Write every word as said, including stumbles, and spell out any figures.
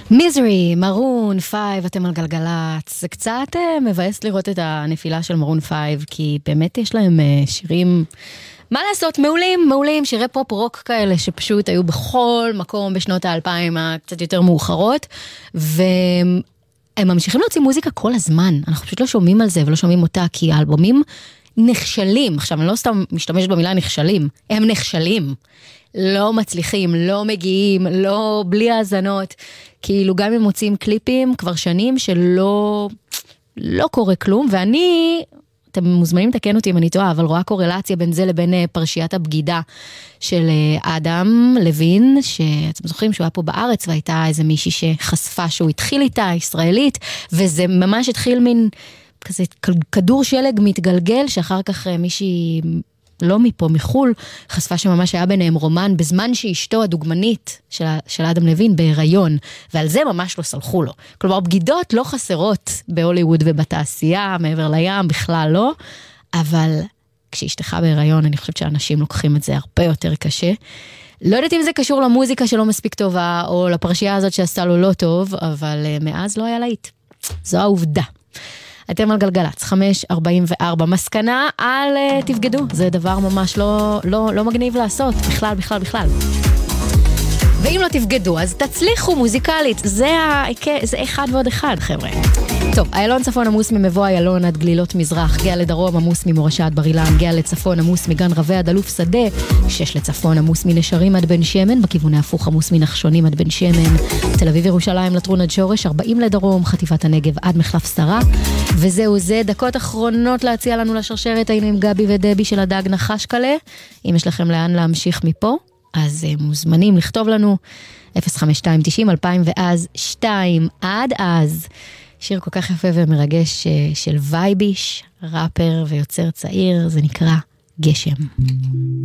מיזרי, מרון פייב, אתם על גלגלץ. זה קצת מבאס לראות את הנפילה של מרון פייב, כי באמת יש להם שירים, מה לעשות, מעולים, מעולים, שירי פופ רוק כאלה, שפשוט היו בכל מקום בשנות האלפיים הקצת יותר מאוחרות, והם ממשיכים להוציא מוזיקה כל הזמן. אנחנו פשוט לא שומעים על זה ולא שומעים אותה, כי האלבומים נכשלים. עכשיו, אני לא סתם משתמשת במילה נכשלים, הם נכשלים. לא מצליחים, לא מגיעים, לא בלי האזנות, כאילו גם אם מוצאים קליפים כבר שנים שלא לא קורה כלום, ואני, אתם מוזמנים לתקן אותי אם אני טועה, אבל רואה קורלציה בין זה לבין פרשיית הבגידה של אדם לוין, שאתם זוכרים שהוא היה פה בארץ, והייתה איזה מישהי שחשפה שהוא התחיל איתה, ישראלית, וזה ממש התחיל מין כזה כדור שלג מתגלגל, שאחר כך מישהי לא מפה, מחול, חשפה שממש היה ביניהם רומן, בזמן שאשתו הדוגמנית של, של אדם לוין בהיריון, ועל זה ממש לא סלחו לו. כלומר, בגידות לא חסרות בהוליווד ובתעשייה, מעבר לים, בכלל לא, אבל כשאשתך בהיריון, אני חושבת שאנשים לוקחים את זה הרבה יותר קשה. לא יודעת אם זה קשור למוזיקה שלא מספיק טובה, או לפרשייה הזאת שעשתה לו לא טוב, אבל מאז לא היה להיט. זו העובדה. אתם על גלגלץ, חמש ארבעים וארבע, מסקנה על uh, תבגדו, זה דבר ממש לא, לא, לא מגניב לעשות, בכלל, בכלל, בכלל. ואם לא תבגדו, אז תצליחו מוזיקלית, זה, ה... זה אחד ועוד אחד, חבר'ה. טוב, איילון צפון עמוס ממבוא איילון עד גלילות מזרח, גאה לדרום עמוס ממורשה עד בר אילן, גאה לצפון עמוס מגן רווה עד אלוף שדה, שש לצפון עמוס מנשרים עד בן שמן, בכיווני הפוך עמוס מנחשונים עד בן שמן, תל אביב ירושלים לטרון עד שורש, ארבעים לדרום, חטיבת הנגב עד מחלף שרה, וזהו זה, דקות אחרונות להציע לנו לשרשרת, היינו עם גבי ודבי של הדג נחש קלה, אם יש לכם לאן להמשיך מפה, אז מוזמנים לכתוב לנו אפס חמש שתיים תשעים אלפיים ואז שתיים, עד אז שיר כל כך יפה ומרגש של וייביש, ראפר ויוצר צעיר, זה נקרא גשם.